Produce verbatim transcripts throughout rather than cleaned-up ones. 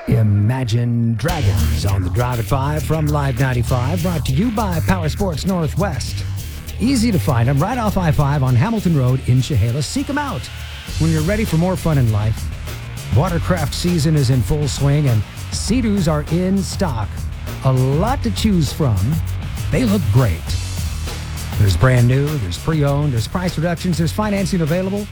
Imagine Dragons on the Drive at five from Live ninety-five, brought to you by Power Sports Northwest. Easy to find them right off I five on Hamilton Road in Chehalis. Seek them out when you're ready for more fun in life. Watercraft season is in full swing and Sea-Doos are in stock. A lot to choose from. They look great. There's brand new, there's pre-owned, there's price reductions, there's financing available.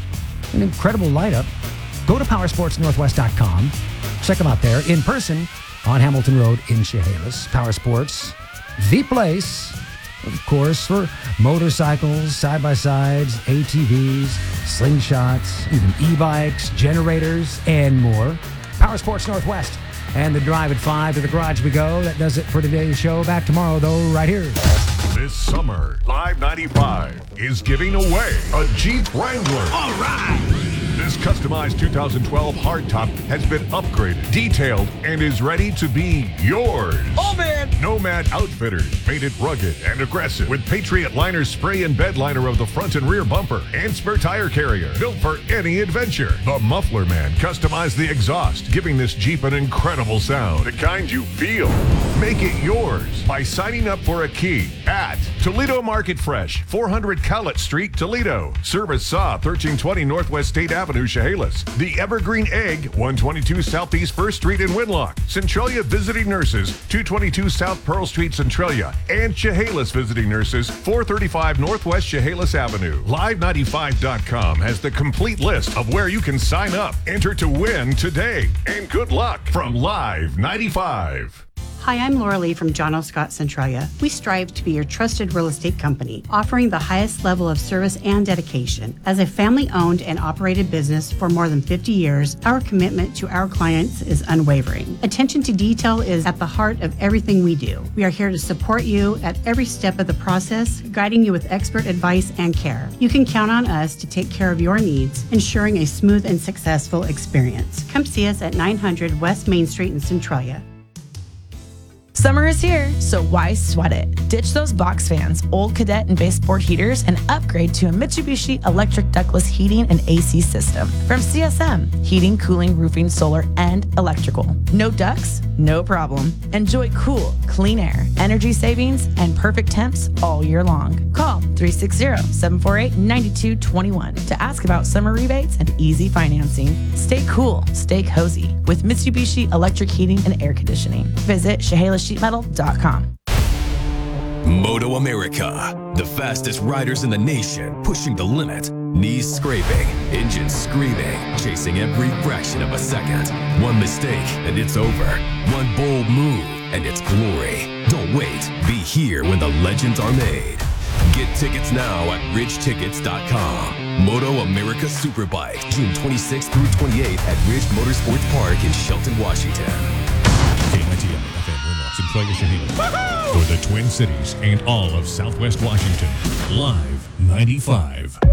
An incredible lineup. Go to power sports northwest dot com. Check them out there in person on Hamilton Road in Chehalis. Power Sports, the place, of course, for motorcycles, side-by-sides, A T Vs, slingshots, even e-bikes, generators, and more. Power Sports Northwest and the Drive at five to the garage we go. That does it for today's show. Back tomorrow, though, right here. This summer, Live ninety-five is giving away a Jeep Wrangler. All right! This customized two thousand twelve hardtop has been upgraded, detailed, and is ready to be yours. Oh, man! Nomad Outfitters made it rugged and aggressive with Patriot Liner spray and bed liner of the front and rear bumper and spare tire carrier, built for any adventure. The Muffler Man customized the exhaust, giving this Jeep an incredible sound, the kind you feel. Make it yours by signing up for a key at Toledo Market Fresh, four hundred Cowlett Street, Toledo. Service Saw, thirteen twenty Northwest State Avenue, Chehalis. The Evergreen Egg, one twenty-two Southeast first Street in Winlock. Centralia Visiting Nurses, two twenty-two South Pearl Street, Centralia. And Chehalis Visiting Nurses, four thirty-five Northwest Chehalis Avenue. Live ninety-five dot com has the complete list of where you can sign up. Enter to win today. And good luck from Live ninety-five. Hi, I'm Laura Lee from John O. Scott Centralia. We strive to be your trusted real estate company, offering the highest level of service and dedication. As a family-owned and operated business for more than fifty years, our commitment to our clients is unwavering. Attention to detail is at the heart of everything we do. We are here to support you at every step of the process, guiding you with expert advice and care. You can count on us to take care of your needs, ensuring a smooth and successful experience. Come see us at nine hundred West Main Street in Centralia. Summer is here, so why sweat it? Ditch those box fans, old cadet and baseboard heaters, and upgrade to a Mitsubishi electric ductless heating and A C system from C S M. Heating, cooling, roofing, solar, and electrical. No ducts? No problem. Enjoy cool, clean air, energy savings, and perfect temps all year long. Call three six zero, seven four eight, nine two two one to ask about summer rebates and easy financing. Stay cool, stay cozy with Mitsubishi electric heating and air conditioning. Visit Chehalis Sheet Metal dot com. Moto America, the fastest riders in the nation, pushing the limit, knees scraping, engines screaming, chasing every fraction of a second. One mistake and it's over. One bold move and it's glory. Don't wait. Be here when the legends are made. Get tickets now at ridge tickets dot com. Moto America Superbike, June twenty-sixth through twenty-eighth at Ridge Motorsports Park in Shelton, Washington. K ninety M F M Winlock, Centralia, Chehalis. For the Twin Cities and all of Southwest Washington. Live ninety-five.